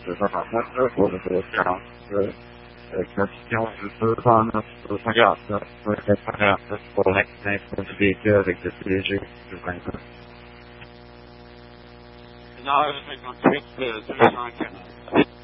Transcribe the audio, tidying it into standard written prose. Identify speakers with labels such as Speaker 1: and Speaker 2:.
Speaker 1: veramente quello che siamo classifichiamo il fan sul pagato perché pagato con l'ex video che si dice più bene. No, è un trip 3